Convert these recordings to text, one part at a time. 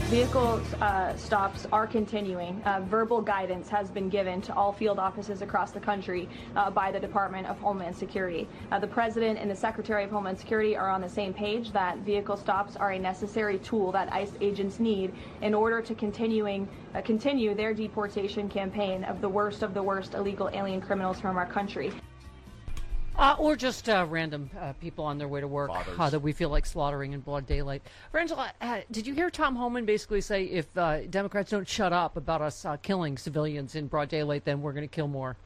Vehicle stops are continuing. Verbal guidance has been given to all field offices across the country by the Department of Homeland Security. The President and the Secretary of Homeland Security are on the same page that vehicle stops are a necessary tool that ICE agents need in order to continue their deportation campaign of the worst illegal alien criminals from our country. Or just random people on their way to work that we feel like slaughtering in broad daylight. Angela, did you hear Tom Homan basically say if Democrats don't shut up about us killing civilians in broad daylight, then we're going to kill more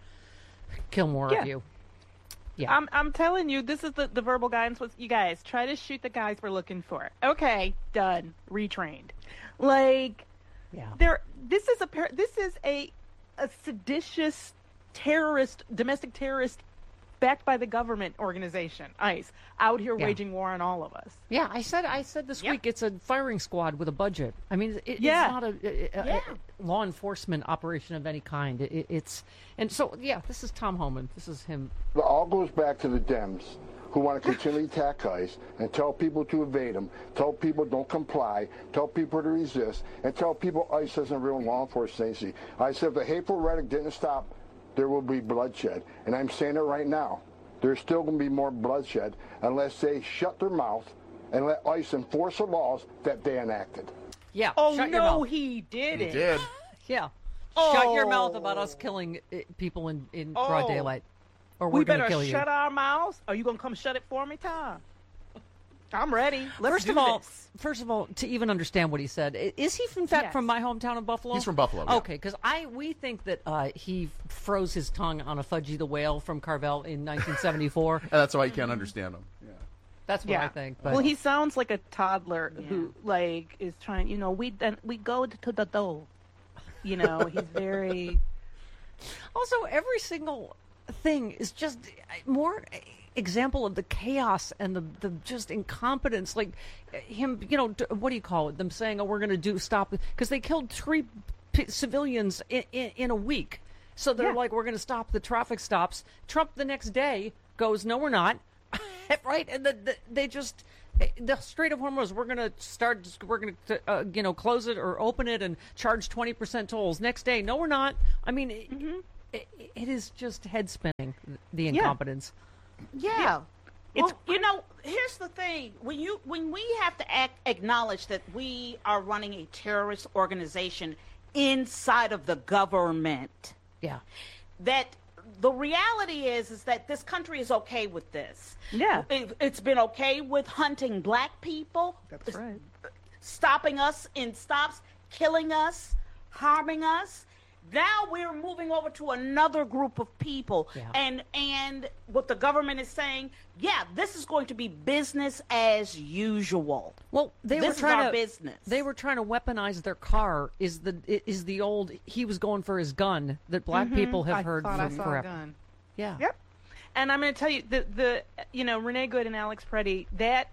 of you? Yeah, I'm telling you, this is the verbal guidance was, you guys, try to shoot the guys we're looking for. Okay, done. Retrained. Like, yeah. This is a seditious terrorist, domestic terrorist backed by the government organization, ICE, out here waging war on all of us. Yeah, I said this week it's a firing squad with a budget. I mean, it's not a law enforcement operation of any kind. This is Tom Homan. This is him. It all goes back to the Dems who want to continually attack ICE and tell people to evade them, tell people don't comply, tell people to resist, and tell people ICE isn't a real law enforcement agency. I said if the hateful rhetoric didn't stop, there will be bloodshed. And I'm saying it right now. There's still going to be more bloodshed unless they shut their mouth and let ICE enforce the laws that they enacted. Yeah. Oh, no, he didn't. He did. Yeah. Shut your mouth about us killing people in broad daylight. Or we're going to kill you. We better shut our mouths. Are you going to come shut it for me, Tom? I'm ready. First of all, to even understand what he said, is he in fact from my hometown of Buffalo? He's from Buffalo. Okay, because we think that he froze his tongue on a Fudgy the Whale from Carvel in 1974. And that's why you can't understand him. Yeah. That's what I think. But. Well, he sounds like a toddler who is trying. We go to the door. He's very. Also, every single thing is just more example of the chaos and the just incompetence, like him, what do you call it? Them saying, "Oh, we're going to stop," because they killed 3 civilians in a week. So they're like, "We're going to stop the traffic stops." Trump the next day goes, "No, we're not," right? And they just the Strait of Hormuz, we're going to close it or open it and charge 20% tolls. Next day, no, we're not. I mean, it is just head spinning, the incompetence. Yeah. Well, here's the thing. When we have to acknowledge that we are running a terrorist organization inside of the government. Yeah. That the reality is that this country is okay with this. Yeah. It's been okay with hunting black people. That's right. Stopping us in stops, killing us, harming us. Now we're moving over to another group of people, and what the government is saying, this is going to be business as usual. Well, this is our business. They were trying to weaponize their car. Is the old he was going for his gun that black people have heard from forever. A gun. Yeah. Yep. And I'm going to tell you the Renee Good and Alex Preddy, that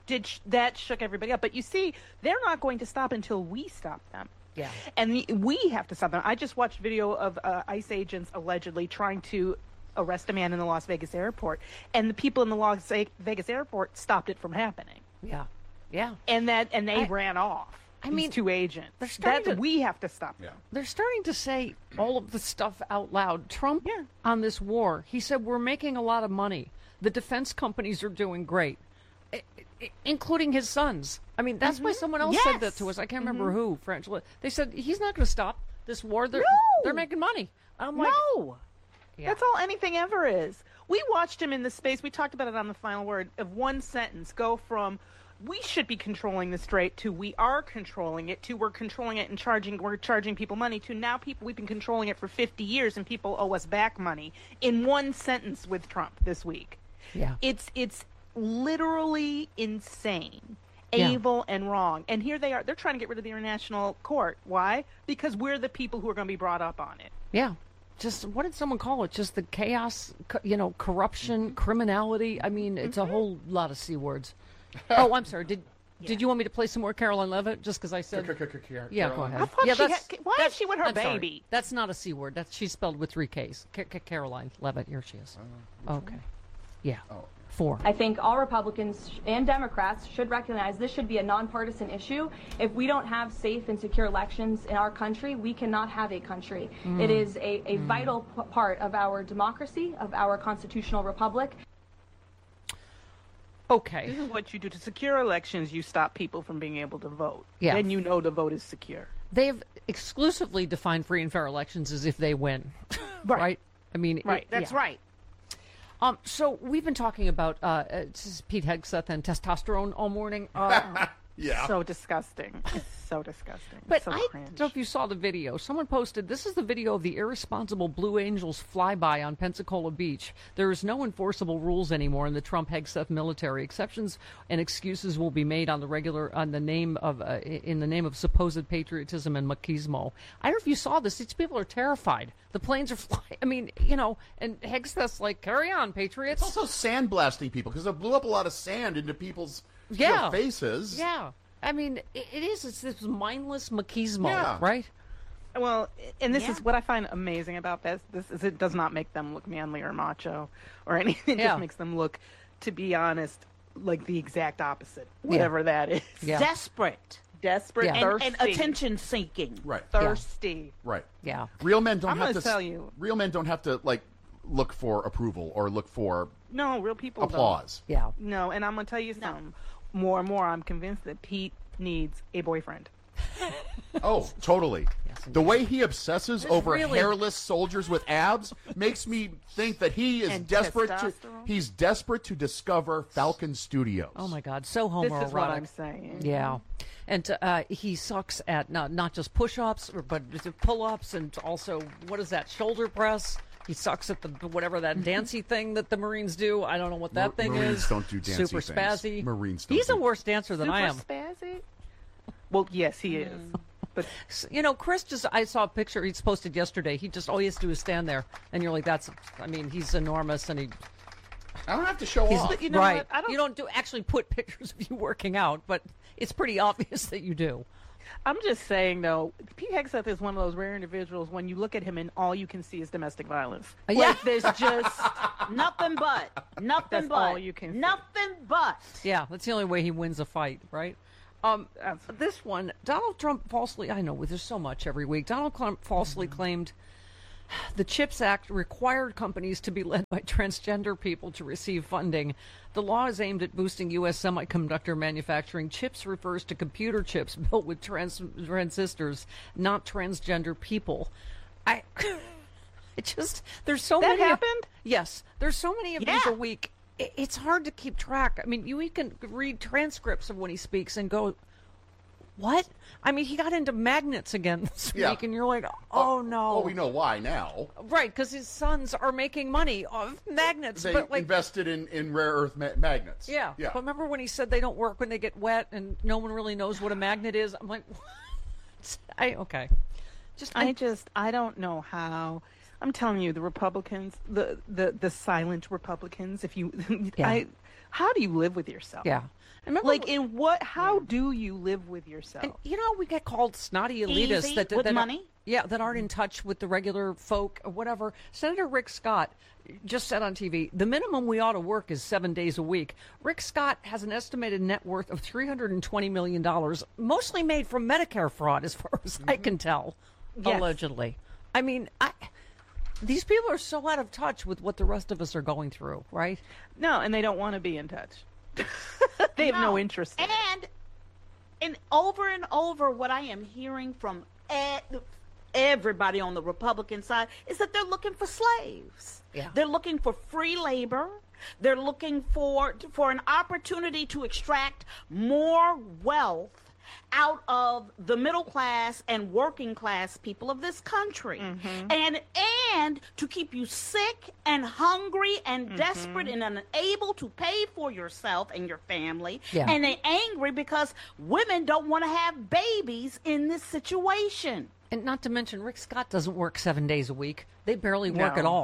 shook everybody up. But you see, they're not going to stop until we stop them. Yeah. And we have to stop them. I just watched video of ICE agents allegedly trying to arrest a man in the Las Vegas airport, and the people in the Las Vegas airport stopped it from happening. Yeah. Yeah. And they ran off. These 2 agents. We have to stop them. They're starting to say all of the stuff out loud. Trump on this war, he said, we're making a lot of money. The defense companies are doing great, including his sons. I mean, that's why someone else said that to us. I can't remember who, French. They said, he's not going to stop this war. They're making money. I'm like, no. Yeah. That's all anything ever is. We watched him in the space. We talked about it on The Final Word of one sentence go from we should be controlling the strait to we are controlling it to we're controlling it and we're charging people money to now we've been controlling it for 50 years and people owe us back money in one sentence with Trump this week. Yeah. It's literally insane. Evil and wrong. And here they are. They're trying to get rid of the International Court. Why? Because we're the people who are going to be brought up on it. Yeah. Just, what did someone call it? Just the chaos, corruption, criminality. I mean, it's a whole lot of C words. Oh, I'm sorry. Did you want me to play some more Caroline Levitt? Just because I said... Yeah, go ahead. Why is she with her baby? Sorry. That's not a C word. She's spelled with 3 Ks. Caroline Levitt. Here she is. Okay. Yeah. for? I think all Republicans and Democrats should recognize this should be a nonpartisan issue. If we don't have safe and secure elections in our country, we cannot have a country. It is a vital part of our democracy, of our constitutional republic. Okay. This is what you do to secure elections. You stop people from being able to vote. Yeah. Then you know the vote is secure. They have exclusively defined free and fair elections as if they win. Right? I mean, Right. That's yeah. right. So we've been talking about this is Pete Hegseth and testosterone all morning. Yeah. So disgusting. It's so disgusting. But so I cringe. don't know if you saw the video. Someone posted, this is the video of the irresponsible Blue Angels flyby on Pensacola Beach. There is no enforceable rules anymore in the Trump-Hegseth military. Exceptions and excuses will be made on the regular, on the name of, in the name of supposed patriotism and machismo. I don't know if you saw this. These people are terrified. The planes are flying. I mean, you know, and Hegseth's like, carry on, patriots. It's also sandblasting people because it blew up a lot of sand into people's faces. Yeah. I mean, it is. It's this mindless machismo, Yeah. right? Well, and this Yeah. is what I find amazing about this. This is it does not make them look manly or macho or anything. It Yeah. just makes them look, to be honest, like the exact opposite, whatever that is. Yeah. Desperate Desperate, Yeah. thirsty, and attention seeking. Right. thirsty. Right. Yeah. Real men don't I'm have gonna to tell you. Real men don't have to like look for approval or look for No, real people applause. Yeah. don't. No, and I'm gonna tell you something. More and more, I'm convinced that Pete needs a boyfriend. Oh, totally. The way he obsesses over really- hairless soldiers with abs makes me think that he is And desperate to testosterone? he's desperate to discover Falcon Studios. Oh my God, so This homoerotic. is what I'm saying. Yeah, and he sucks at not just push-ups, but pull-ups, and also what is that, shoulder press? He sucks at the whatever that dancey thing that the Marines do. I don't know what that thing Marines is. don't do dancey Super things. spazzy. Marines don't He's do- a worse dancer than I am. Super spazzy? Well, yes, he is. But You know, Chris I saw a picture he's posted yesterday. He just all he has to do is stand there, and you're like, I mean, he's enormous, and I don't have to show off. But you know right. what? I don't- You don't actually put pictures of you working out, but it's pretty obvious that you do. I'm just saying, though, Pete Hegseth is one of those rare individuals when you look at him and all you can see is domestic violence. Yeah. Like, there's just Nothing but. Nothing That's but. all you can see. Nothing but. Yeah, that's the only way he wins a fight, right? This one, Donald Trump falsely, I know, there's so much every week. Donald Trump falsely claimed the CHIPS Act required companies to be led by transgender people to receive funding. The law is aimed at boosting U.S. semiconductor manufacturing. CHIPS refers to computer chips built with transistors, not transgender people. There's so That many. happened? Yes, there's so many of these Yeah. a week. It's hard to keep track. I mean, you can read transcripts of when he speaks and go, what? I mean, he got into magnets again this Yeah. week, and you're like, oh no. Well, we know why now. Right, because his sons are making money off magnets. They but like, invested in rare earth magnets. yeah. But remember when he said they don't work when they get wet, and no one really knows what a magnet is? I'm like, what? Okay. I don't know how. I'm telling you, the Republicans, the silent Republicans, if you, Yeah. how do you live with yourself? Yeah. And remember, Like, in what, how do you live with yourself? and you know, we get called snotty elitists Easy, that with that money. that aren't in touch with the regular folk or whatever. Senator Rick Scott just said on TV, the minimum we ought to work is 7 days a week. Rick Scott has an estimated net worth of $320 million, mostly made from Medicare fraud, as far as I can tell, Yes. allegedly. I mean, these people are so out of touch with what the rest of us are going through, right? No, and they don't want to be in touch. They have no interest in it. And over, what I am hearing from everybody on the Republican side is that they're looking for slaves. Yeah. They're looking for free labor. They're looking for an opportunity to extract more wealth out of the middle class and working class people of this country. And to keep you sick and hungry and desperate and unable to pay for yourself and your family. Yeah. And they're angry because women don't want to have babies in this situation. And not to mention, Rick Scott doesn't work 7 days a week. They barely work No. at all.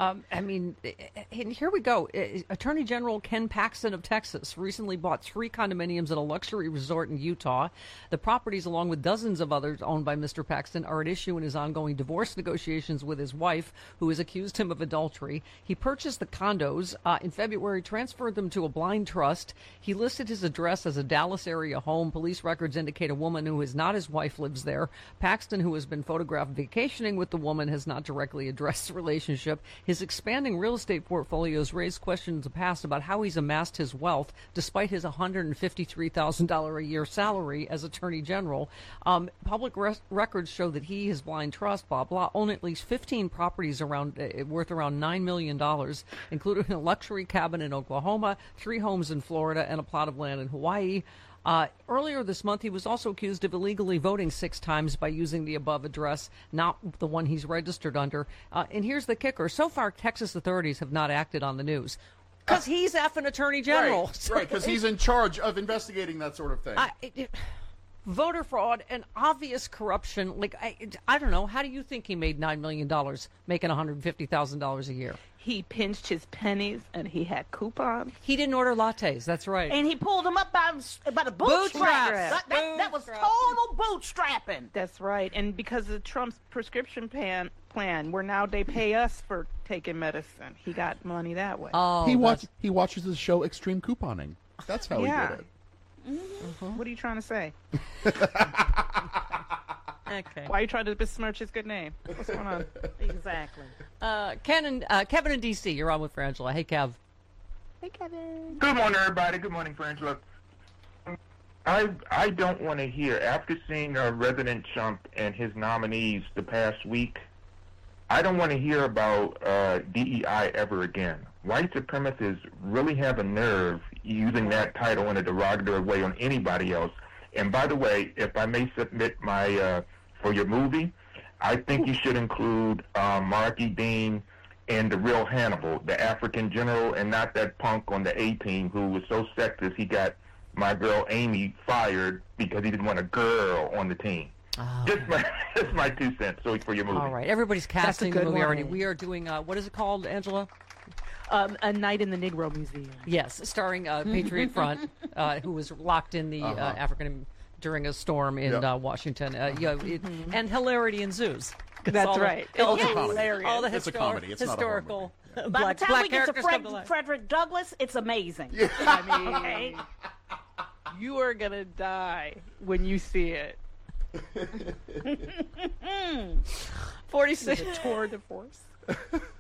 I mean, and here we go. Attorney General Ken Paxton of Texas recently bought 3 condominiums at a luxury resort in Utah. The properties, along with dozens of others owned by Mr. Paxton, are at issue in his ongoing divorce negotiations with his wife, who has accused him of adultery. He purchased the condos in February, transferred them to a blind trust. He listed his address as a Dallas area home. Police records indicate a woman who is not his wife lives there. Paxton, who has been photographed vacationing with the woman, has not directly addressed the relationship. His expanding real estate portfolios raised questions in the past about how he's amassed his wealth despite his $153,000 a year salary as Attorney General. Public records show that he, his blind trust, blah, blah, own at least 15 properties worth around $9 million, including a luxury cabin in Oklahoma, 3 homes in Florida, and a plot of land in Hawaii. Earlier this month, he was also accused of illegally voting 6 times by using the above address, not the one he's registered under. And here's the kicker. So far, Texas authorities have not acted on the news. Because he's effing Attorney General. Right, because he's in charge of investigating that sort of thing. Voter fraud and obvious corruption. Like, I don't know. How do you think he made $9 million, making $150,000 a year? He pinched his pennies and he had coupons. He didn't order lattes. That's right. And he pulled them up by the bootstraps. Bootstraps. That was total bootstrapping. That's right. And because of Trump's prescription plan, where now they pay us for taking medicine, he got money that way. Oh, he watches the show Extreme Couponing. That's how he did it. Mm-hmm. What are you trying to say? Okay. Why are you trying to besmirch his good name? What's going on? Exactly. Kevin in D.C., you're on with Frangela. Hey, Kev. Hey, Kevin. Good morning, everybody. Good morning, Frangela. I don't want to hear, after seeing President Trump and his nominees the past week, I don't want to hear about DEI ever again. White supremacists really have a nerve using that title in a derogatory way on anybody else. And by the way, if I may submit my for your movie, I think you should include Marky Dean and the real Hannibal, the African general, and not that punk on the A-team who was so sexist he got my girl Amy fired because he didn't want a girl on the team. Oh. Just my 2 cents. So for your movie. All right, everybody's casting the movie one. already. We are doing what is it called, Angela? A Night in the Negro Museum. Yes, starring Patriot Front, who was locked in the African during a storm in Washington. And hilarity ensues. That's right. All It's a comedy. hilarious. All the It's a comedy. It's not a horror historical movie. By the time we get to characters come to life. Frederick Douglass, it's amazing. I mean, Okay. you are going to die when you see it. 46. The tour de force.